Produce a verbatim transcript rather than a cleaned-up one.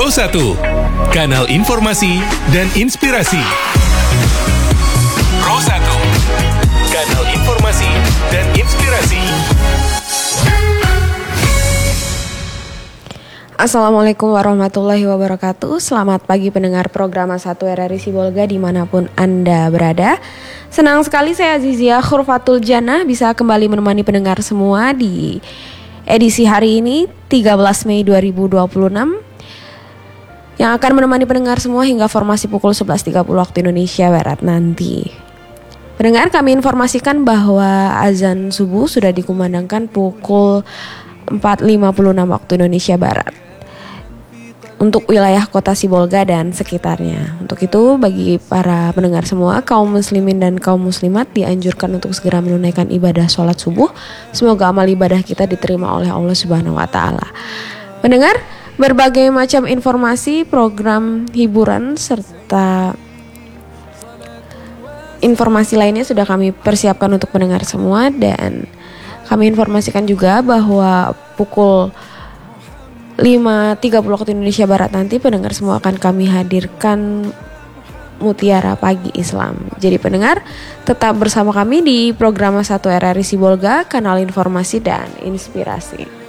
Pro satu, kanal informasi dan inspirasi. Pro satu, kanal informasi dan inspirasi. Assalamualaikum warahmatullahi wabarakatuh. Selamat pagi pendengar program satu R R I Sibolga dimanapun Anda berada. Senang sekali saya Azizia Khurfatul Jannah bisa kembali menemani pendengar semua di edisi hari ini tiga belas Mei dua ribu dua puluh enam, yang akan menemani pendengar semua hingga formasi pukul sebelas tiga puluh waktu Indonesia Barat nanti. Pendengar, kami informasikan bahwa azan subuh sudah dikumandangkan pukul empat lima puluh enam waktu Indonesia Barat untuk wilayah kota Sibolga dan sekitarnya. Untuk itu, bagi para pendengar semua, kaum muslimin dan kaum muslimat dianjurkan untuk segera menunaikan ibadah sholat subuh. Semoga amal ibadah kita diterima oleh Allah Subhanahu wa Ta'ala. Pendengar, berbagai macam informasi, program hiburan, serta informasi lainnya sudah kami persiapkan untuk pendengar semua. Dan kami informasikan juga bahwa pukul lima tiga puluh waktu Indonesia Barat nanti pendengar semua akan kami hadirkan Mutiara Pagi Islam. Jadi pendengar, tetap bersama kami di program satu R R I Sibolga, kanal informasi dan inspirasi.